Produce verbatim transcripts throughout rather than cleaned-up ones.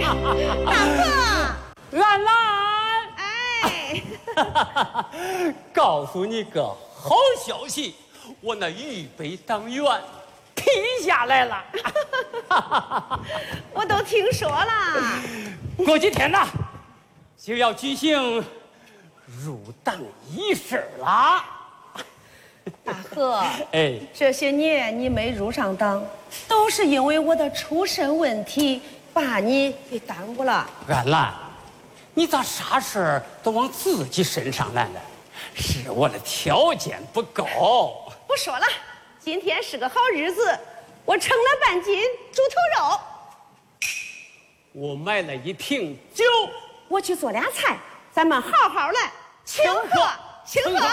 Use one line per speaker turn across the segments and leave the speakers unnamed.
大哥，
兰兰，
哎，
告诉你个好消息，我那预备党员批下来了。
我都听说了。
过几天呢，就要举行入党仪式了。
大贺，
哎，
这些年你没入上党，都是因为我的出身问题把你给耽误了。
安兰，你咋啥事儿都往自己身上揽呢？是我的条件不够。
不说了，今天是个好日子，我称了半斤猪头肉，
我买了一瓶酒，
我去做俩菜，咱们好好来庆贺庆贺。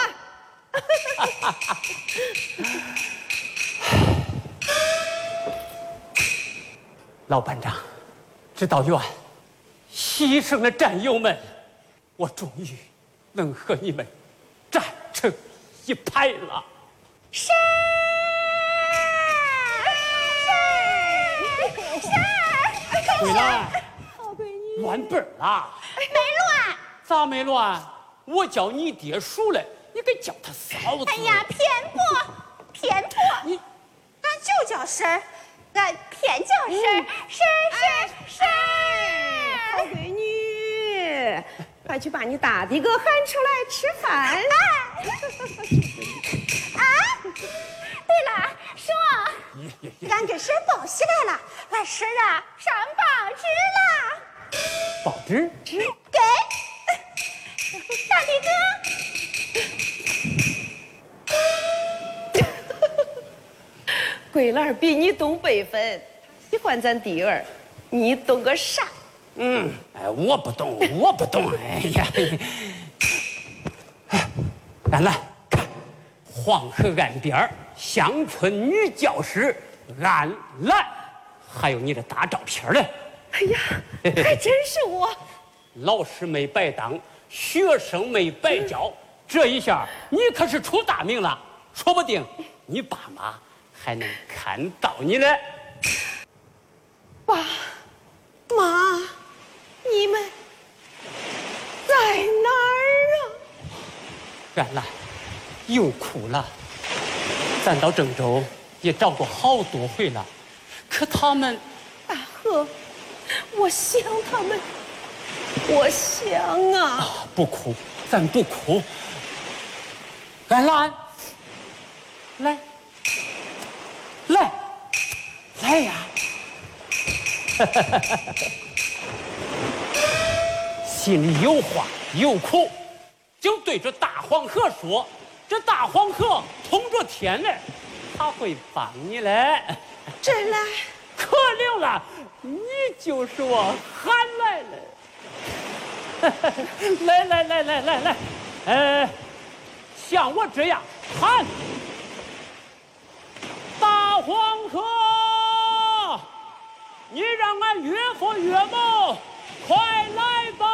老班长，指导员，牺牲了战友们，我终于能和你们站成一派了。
是是是，
回来，
好闺女，
乱本了。
没乱。
咋没乱？我叫你爹熟了，你给叫他嫂子。
哎呀，偏颇，偏颇！
你，
俺就叫婶儿，俺偏叫婶儿，婶儿婶儿婶
好
儿。
闺女，快去把你大的哥喊出来吃饭。
啊，对了，叔，俺给婶儿报喜来了，俺婶儿啊上报纸了。
报纸？
给大的哥。
桂兰比你懂辈分，喜欢咱弟儿，你懂个啥？
嗯，哎，我不懂，我不懂。哎呀，兰兰，看，黄河岸边乡村女教师安兰，还有你的大照片嘞。
哎呀，还真是我。
老师没白当，学生没白教，这一下你可是出大名了，说不定你爸妈还能看到你呢。
爸妈，你们在哪儿啊？
安兰，又哭了。咱到郑州也找过好多回了，可他们……
大贺，我想他们，我想啊。
啊，不哭，咱不哭。安兰，来，来，来呀！心里有话有苦，就对着大黄河说。这大黄河通着天嘞，他会帮你嘞。
真来？
可溜了，你就是我喊来了。来来来来来来，呃，像我这样喊：大黄河，你让俺岳父岳母快来吧！